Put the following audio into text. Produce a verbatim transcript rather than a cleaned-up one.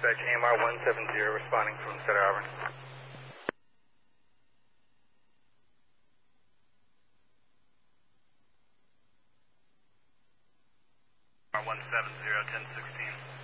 dispatch, A M R one seven zero, responding to Instead Auburn. one seven zero, ten sixteen.